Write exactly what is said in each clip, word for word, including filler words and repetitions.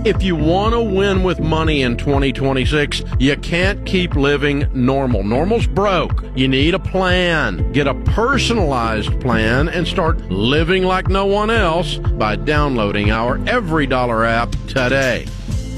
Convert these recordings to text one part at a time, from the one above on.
If you want to win with money in twenty twenty-six, you can't keep living normal. Normal's broke. You need a plan. Get a personalized plan and start living like no one else by downloading our Every Dollar app today.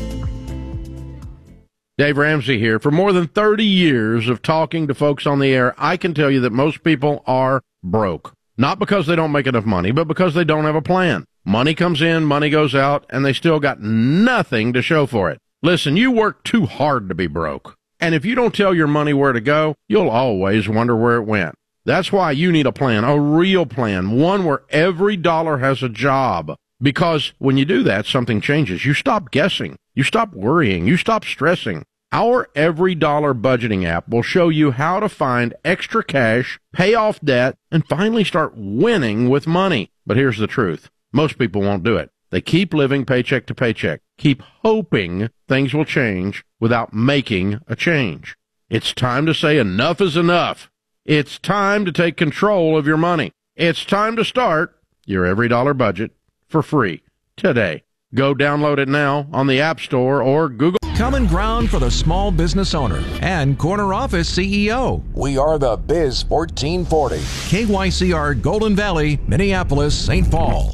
Dave Ramsey here. For more than thirty years of talking to folks on the air, I can tell you that most people are broke. Not because they don't make enough money, but because they don't have a plan. Money comes in, money goes out, and they still got nothing to show for it. Listen, you work too hard to be broke. And if you don't tell your money where to go, you'll always wonder where it went. That's why you need a plan, a real plan, one where every dollar has a job. Because when you do that, something changes. You stop guessing. You stop worrying. You stop stressing. Our Every Dollar budgeting app will show you how to find extra cash, pay off debt, and finally start winning with money. But here's the truth. Most people won't do it. They keep living paycheck to paycheck, keep hoping things will change without making a change. It's time to say enough is enough. It's time to take control of your money. It's time to start your Every Dollar budget for free today. Go download it now on the App Store or Google. Common ground for the small business owner and corner office C E O. We are the Biz fourteen forty. K Y C R Golden Valley, Minneapolis, Saint Paul.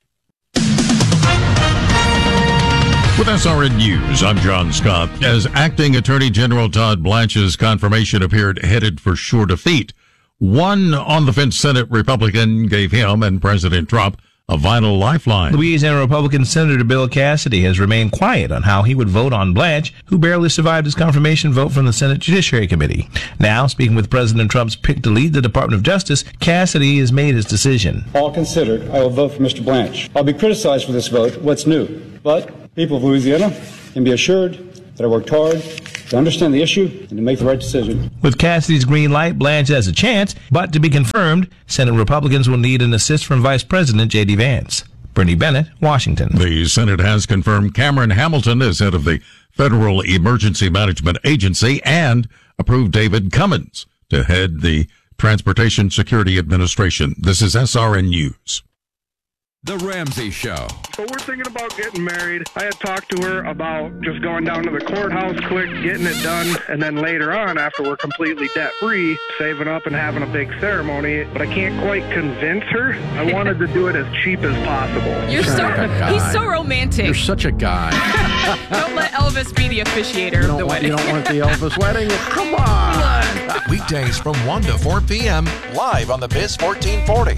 With S R N News, I'm John Scott. As Acting Attorney General Todd Blanche's confirmation appeared headed for sure defeat, one on-the-fence Senate Republican gave him and President Trump a vital lifeline. Louisiana Republican Senator Bill Cassidy has remained quiet on how he would vote on Blanche, who barely survived his confirmation vote from the Senate Judiciary Committee. Now, speaking with President Trump's pick to lead the Department of Justice, Cassidy has made his decision. All considered, I will vote for Mister Blanche. I'll be criticized for this vote. What's new? But people of Louisiana can be assured that I worked hard to understand the issue and to make the right decision. With Cassidy's green light, Blanche has a chance, but to be confirmed, Senate Republicans will need an assist from Vice President J D. Vance. Bernie Bennett, Washington. The Senate has confirmed Cameron Hamilton as head of the Federal Emergency Management Agency and approved David Cummins to head the Transportation Security Administration. This is S R N News. The Ramsey Show. So we're thinking about getting married. I had talked to her about just going down to the courthouse quick, getting it done, and then later on, after we're completely debt-free, saving up and having a big ceremony. But I can't quite convince her. I wanted to do it as cheap as possible. You're so, he's so romantic. You're such a guy. Don't let Elvis be the officiator of the want, wedding. You don't want the Elvis wedding? Come on. Weekdays from one to four p.m. Live on the Biz fourteen forty.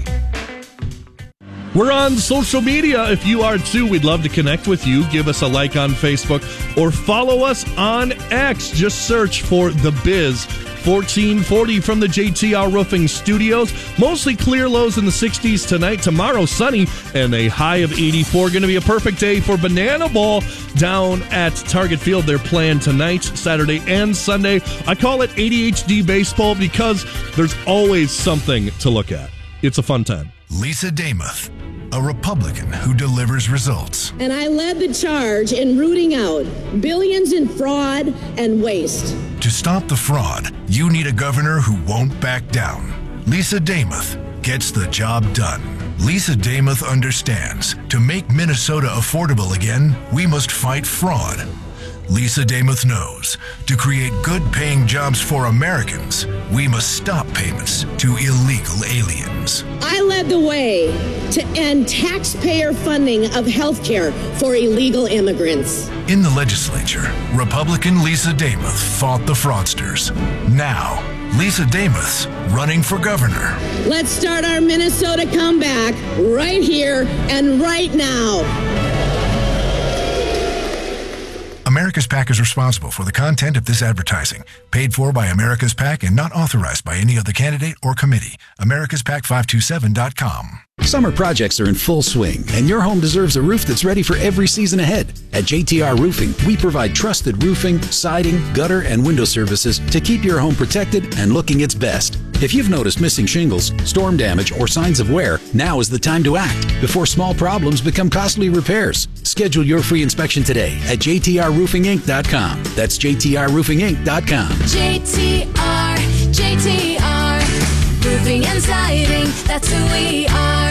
We're on social media. If you are too, we'd love to connect with you. Give us a like on Facebook or follow us on X. Just search for The Biz fourteen forty from the J T R Roofing Studios. Mostly clear lows in the sixties tonight. Tomorrow, sunny and a high of eighty-four. Going to be a perfect day for Banana Ball down at Target Field. They're playing tonight, Saturday and Sunday. I call it A D H D baseball because there's always something to look at. It's a fun time. Lisa Damuth, a Republican who delivers results. And I led the charge in rooting out billions in fraud and waste. To stop the fraud, you need a governor who won't back down. Lisa Damuth gets the job done. Lisa Damuth understands to make Minnesota affordable again, we must fight fraud. Lisa Damuth knows to create good-paying jobs for Americans, we must stop payments to illegal aliens. I led the way to end taxpayer funding of health care for illegal immigrants. In the legislature, Republican Lisa Damuth fought the fraudsters. Now, Lisa Damuth's running for governor. Let's start our Minnesota comeback right here and right now. America's PAC is responsible for the content of this advertising, paid for by America's PAC and not authorized by any other candidate or committee. Americas Pac five two seven dot com. Summer projects are in full swing, and your home deserves a roof that's ready for every season ahead. At J T R Roofing, we provide trusted roofing, siding, gutter, and window services to keep your home protected and looking its best. If you've noticed missing shingles, storm damage, or signs of wear, now is the time to act before small problems become costly repairs. Schedule your free inspection today at J T R roofing inc dot com. That's J T R roofing inc dot com. J T R, J T R, roofing and siding, that's who we are.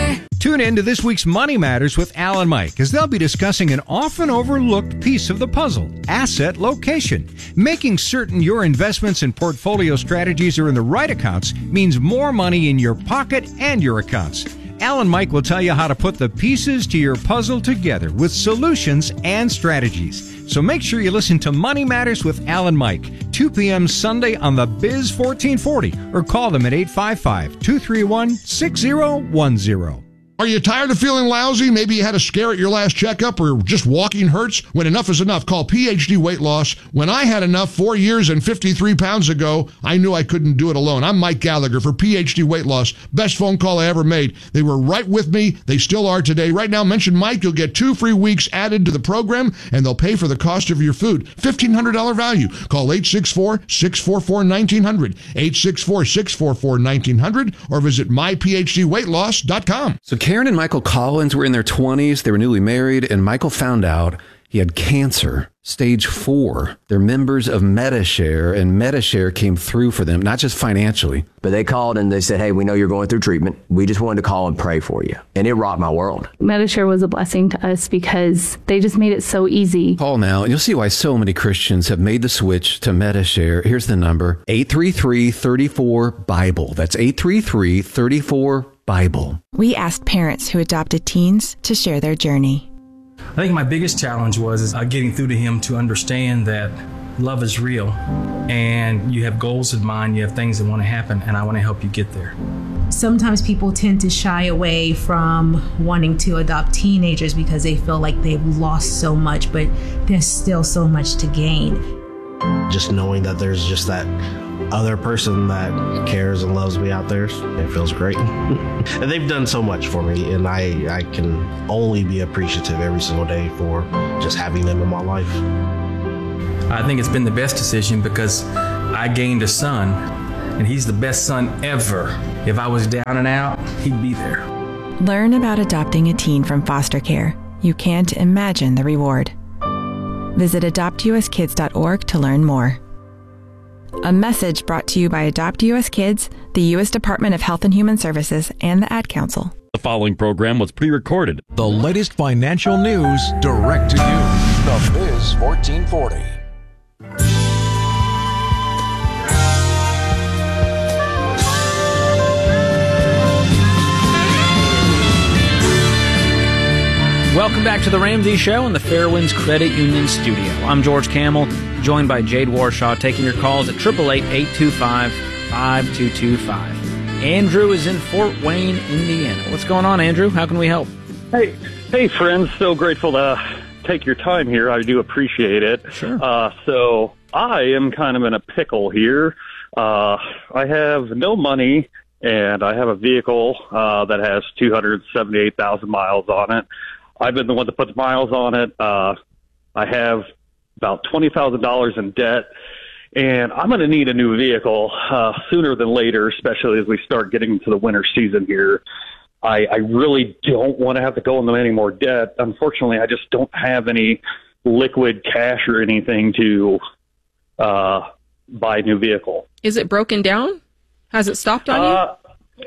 Tune in to this week's Money Matters with Al and Mike, as they'll be discussing an often overlooked piece of the puzzle, asset location. Making certain your investments and portfolio strategies are in the right accounts means more money in your pocket and your accounts. Al and Mike will tell you how to put the pieces to your puzzle together with solutions and strategies. So make sure you listen to Money Matters with Al and Mike, two p.m. Sunday on the Biz fourteen forty, or call them at eight five five, two three one, six zero one zero. Are you tired of feeling lousy? Maybe you had a scare at your last checkup, or just walking hurts? When enough is enough, call P H D Weight Loss. When I had enough four years and fifty-three pounds ago, I knew I couldn't do it alone. I'm Mike Gallagher for P H D Weight Loss. Best phone call I ever made. They were right with me. They still are today. Right now, mention Mike. You'll get two free weeks added to the program, and they'll pay for the cost of your food. fifteen hundred dollars value. Call eight six four, six four four, one nine zero zero, eight six four, six four four, one nine zero zero, or visit my p h d weight loss dot com. So Karen and Michael Collins were in their twenties. They were newly married, and Michael found out he had cancer, stage four. They're members of MediShare, and MediShare came through for them, not just financially. But they called and they said, hey, we know you're going through treatment. We just wanted to call and pray for you. And it rocked my world. MediShare was a blessing to us because they just made it so easy. Call now, and you'll see why so many Christians have made the switch to MediShare. Here's the number, eight three three, three four, Bible. That's eight three three, three four, Bible. We asked parents who adopted teens to share their journey. I think my biggest challenge was is uh, getting through to him to understand that love is real and you have goals in mind, you have things that want to happen, and I want to help you get there. Sometimes people tend to shy away from wanting to adopt teenagers because they feel like they've lost so much, but there's still so much to gain. Just knowing that there's just that other person that cares and loves me out there, it feels great. And they've done so much for me, and I, I can only be appreciative every single day for just having them in my life. I think it's been the best decision because I gained a son, and he's the best son ever. If I was down and out, he'd be there. Learn about adopting a teen from foster care. You can't imagine the reward. Visit adopt u s kids dot org to learn more. A message brought to you by Adopt U S Kids, the U S Department of Health and Human Services, and the Ad Council. The following program was pre-recorded. The latest financial news direct to you. The Biz fourteen forty. Welcome back to the Ramsey Show in the Fairwinds Credit Union studio. I'm George Camel, joined by Jade Warshaw, taking your calls at eight eight eight, eight two five, five two two five. Andrew is in Fort Wayne, Indiana. What's going on, Andrew? How can we help? Hey, hey, friends. So grateful to take your time here. I do appreciate it. Sure. Uh, so I am kind of in a pickle here. Uh, I have no money, and I have a vehicle uh, that has two hundred seventy-eight thousand miles on it. I've been the one that put the miles on it. Uh, I have about twenty thousand dollars in debt, and I'm going to need a new vehicle uh, sooner than later, especially as we start getting into the winter season here. I, I really don't want to have to go into any more debt. Unfortunately, I just don't have any liquid cash or anything to uh, buy a new vehicle. Is it broken down? Has it stopped on you? Uh,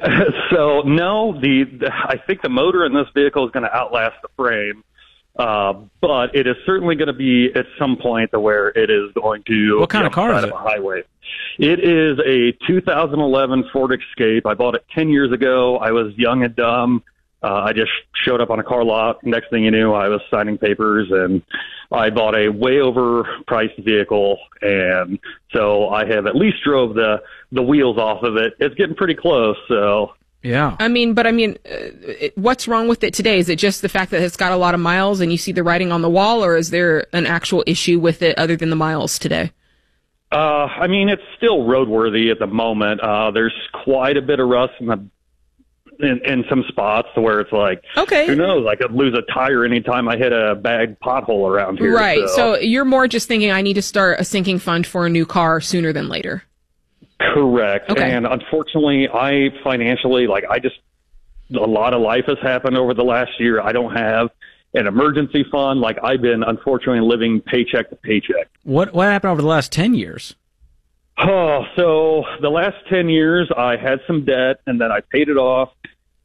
So no, the, the I think the motor in this vehicle is going to outlast the frame, uh, but it is certainly going to be at some point to where it is going to. What kind of car is it? A highway. It is a two thousand eleven Ford Escape. I bought it ten years ago. I was young and dumb. Uh, I just showed up on a car lot. Next thing you knew, I was signing papers, and I bought a way overpriced vehicle. And so I have at least drove the, the wheels off of it. It's getting pretty close. So yeah, I mean, but I mean, uh, it, what's wrong with it today? Is it just the fact that it's got a lot of miles and you see the writing on the wall, or is there an actual issue with it other than the miles today? Uh, I mean, it's still roadworthy at the moment. Uh, there's quite a bit of rust in the In, in some spots to where it's like, okay, who knows? I could lose a tire anytime I hit a bad pothole around here. Right. So. so you're more just thinking I need to start a sinking fund for a new car sooner than later. Correct. Okay. And unfortunately, I financially, like, I just, a lot of life has happened over the last year. I don't have an emergency fund. Like, I've been unfortunately living paycheck to paycheck. What What happened over the last ten years? Oh, so the last ten years, I had some debt, and then I paid it off.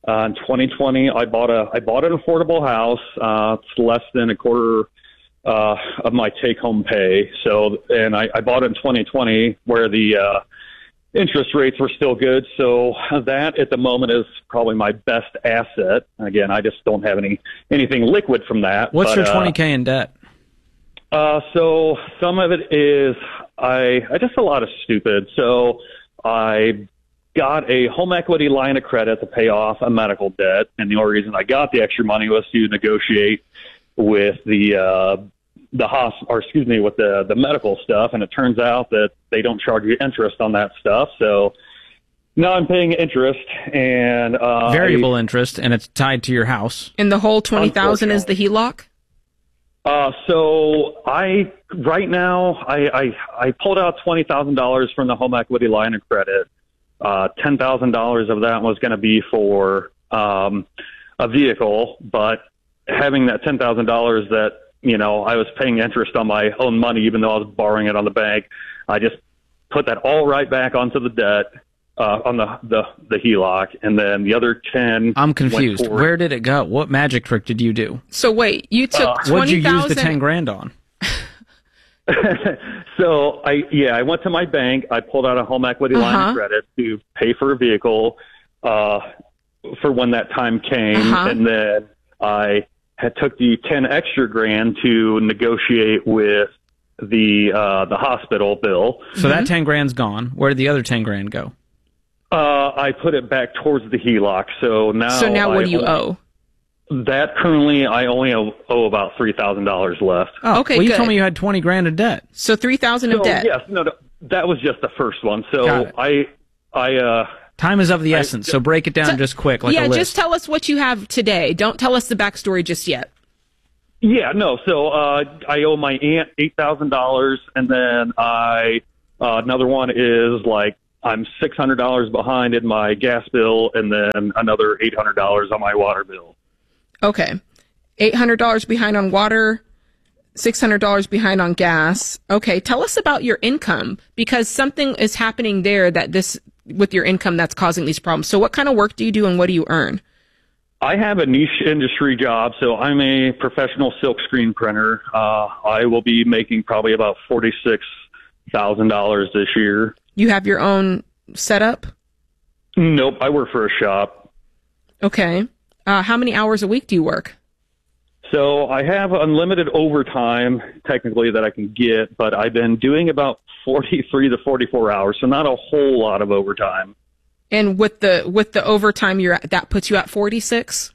Uh, in twenty twenty, I bought a I bought an affordable house. Uh, it's less than a quarter uh, of my take-home pay. So, and I, I bought it in twenty twenty, where the uh, interest rates were still good. So that at the moment is probably my best asset. Again, I just don't have any anything liquid from that. What's but, your twenty K uh, in debt? Uh, so some of it is I, I just a lot of stupid. So I got a home equity line of credit to pay off a medical debt. And the only reason I got the extra money was to negotiate with the, uh, the hospital, or excuse me, with the, the medical stuff. And it turns out that they don't charge you interest on that stuff. So now I'm paying interest and, uh, Variable I, interest, and it's tied to your house. And the whole twenty thousand is the H E L O C? Uh, so I, right now, I, I, I pulled out twenty thousand dollars from the home equity line of credit. Uh, ten thousand dollars of that was going to be for, um, a vehicle, but having that ten thousand dollars that, you know, I was paying interest on my own money, even though I was borrowing it on the bank, I just put that all right back onto the debt, uh, on the, the, the H E L O C. And then the other ten. I'm confused. Where did it go? What magic trick did you do? So wait, you took Uh, twenty thousand. What'd you use the ten grand on? So I, yeah, I went to my bank. I pulled out a home equity line Uh-huh. of credit to pay for a vehicle, uh, for when that time came. Uh-huh. And then I had took the ten extra grand to negotiate with the, uh, the hospital bill. So that ten grand's gone. Where did the other ten grand go? Uh, I put it back towards the H E L O C. So now, So now what I do you only- owe? That currently, I only owe, owe about three thousand dollars left. Oh, okay, Well, you good. told me you had twenty grand of debt. So three thousand of So, debt. Yes, no, no, that was just the first one. Got So it. I, I, uh, Time is of the I- essence, so break it down So- just quick, like yeah, a list. just tell us what you have today. Don't tell us the backstory just yet. yeah, no. So uh, I owe my aunt eight thousand dollars, and then I uh, another one is like I'm six hundred dollars behind in my gas bill, and then another eight hundred dollars on my water bill. Okay. eight hundred dollars behind on water, six hundred dollars behind on gas. Okay, tell us about your income, because something is happening there that this, with your income, that's causing these problems. So what kind of work do you do and what do you earn? I have a niche industry job, so I'm a professional silk screen printer. Uh, I will be making probably about forty-six thousand dollars this year. You have your own setup? Nope, I work for a shop. Okay. Uh, how many hours a week do you work? So I have unlimited overtime, technically, that I can get, but I've been doing about forty-three to forty-four hours, so not a whole lot of overtime. And with the with the overtime, you're at, that puts you at forty-six?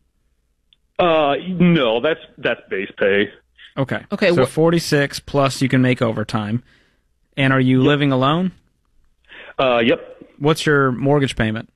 Uh, no, that's that's base pay. Okay. Okay, So wh- forty-six plus you can make overtime. And are you living alone? Uh, yep. What's your mortgage payment?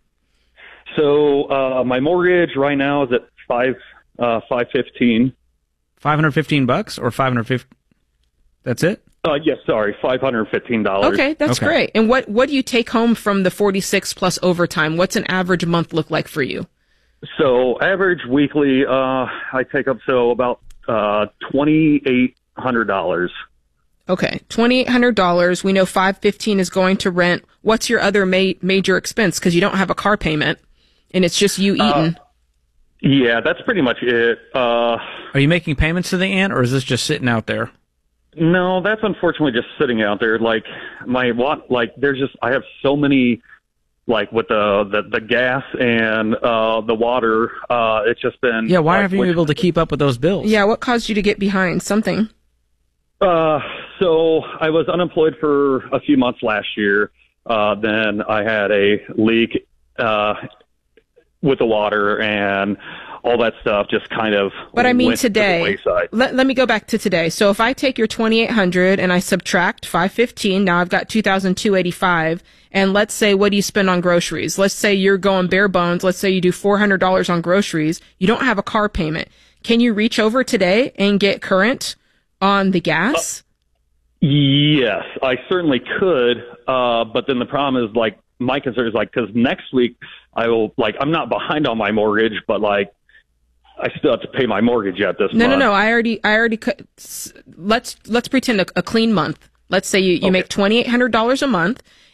So uh, my mortgage right now is at five uh five fifteen. five hundred fifteen bucks or five hundred fifty? That's it? Uh, yes, sorry, five hundred fifteen dollars. Okay, that's Okay. great. And what, what do you take home from the forty-six plus overtime? What's an average month look like for you? So average weekly, uh, I take up so about uh twenty-eight hundred dollars. Okay, twenty-eight hundred dollars. We know five hundred fifteen dollars is going to rent. What's your other ma- major expense? Because you don't have a car payment, and it's just you eating. Uh, yeah, that's pretty much it. Uh, Are you making payments to the aunt, or is this just sitting out there? no, that's unfortunately just sitting out there. Like my what? Like there's just I have so many. Like with the, the, the gas and uh, the water, uh, it's just been... Yeah, why like, haven't you been able to keep up with those bills? Yeah, what caused you to get behind? Something. Uh, so I was unemployed for a few months last year. Uh, then I had a leak uh, with the water, and all that stuff just kind of But I mean went to the today, wayside. let, let me go back to today. So if I take your twenty-eight hundred and I subtract five hundred fifteen, now I've got two thousand two hundred eighty-five. And let's say, what do you spend on groceries? Let's say you're going bare bones. Let's say you do four hundred dollars on groceries. You don't have a car payment. Can you reach over today and get current on the gas? Yes, I certainly could. Uh, but then the problem is, like, my concern is, like, because next week I will, like, I'm not behind on my mortgage, but, like, I still have to pay my mortgage yet this No, month. no, no. I already, I already. cu- s- Let's let's pretend a, a clean month. Let's say you, you Okay. make twenty eight hundred dollars a month,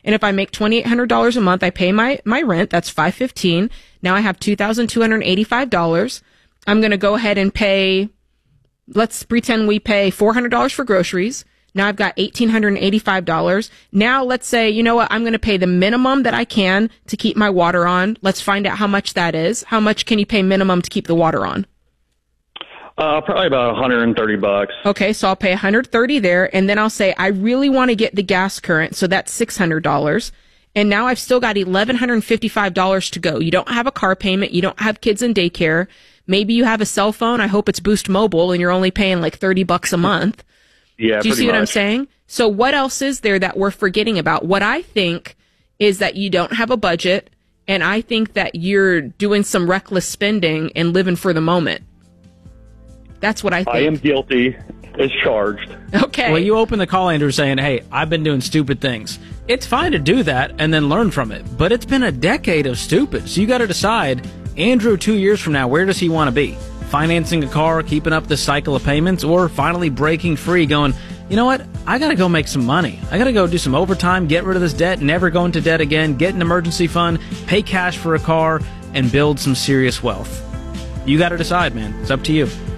And if I make twenty-eight hundred dollars a month, I pay my, my rent. That's five hundred fifteen dollars. Now I have two thousand two hundred eighty-five dollars. I'm going to go ahead and pay, let's pretend we pay four hundred dollars for groceries. Now I've got one thousand eight hundred eighty-five dollars. Now let's say, you know what, I'm going to pay the minimum that I can to keep my water on. Let's find out how much that is. How much can you pay minimum to keep the water on? Uh, probably about one hundred thirty bucks. Okay, so I'll pay one hundred thirty there, and then I'll say I really want to get the gas current, so that's six hundred dollars. And now I've still got one thousand one hundred fifty-five dollars to go. You don't have a car payment. You don't have kids in daycare. Maybe you have a cell phone. I hope it's Boost Mobile, and you're only paying like thirty bucks a month. Yeah, Do you see much. what I'm saying? So what else is there that we're forgetting about? What I think is that you don't have a budget, and I think that you're doing some reckless spending and living for the moment. That's what I think. I am guilty as charged. Okay. Well, you open the call, Andrew, saying, hey, I've been doing stupid things. It's fine to do that and then learn from it, but it's been a decade of stupid. So you got to decide, Andrew, two years from now, where does he want to be? Financing a car, keeping up this cycle of payments, or finally breaking free, going, you know what? I got to go make some money. I got to go do some overtime, get rid of this debt, never go into debt again, get an emergency fund, pay cash for a car, and build some serious wealth. You got to decide, man. It's up to you.